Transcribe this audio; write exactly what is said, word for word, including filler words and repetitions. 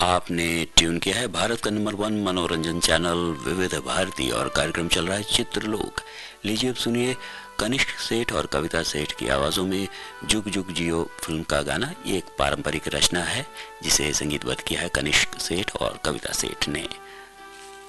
आपने ट्यून किया है भारत का नंबर वन मनोरंजन चैनल विविध भारती और कार्यक्रम चल रहा है चित्रलोक। लीजिए अब सुनिए कनिष्क सेठ और कविता सेठ की आवाज़ों में जुग जुग जियो फिल्म का गाना। ये एक पारंपरिक रचना है जिसे संगीतबद्ध किया है कनिष्क सेठ और कविता सेठ ने।